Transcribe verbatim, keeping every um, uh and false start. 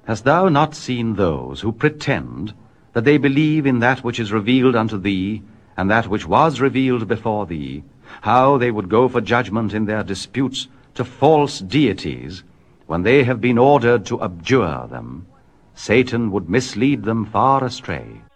Hast thou not seen those who pretend that they believe in that which is revealed unto thee, and that which was revealed before thee, how they would go for judgment in their disputes to false deities, when they have been ordered to abjure them? Satan would mislead them far astray.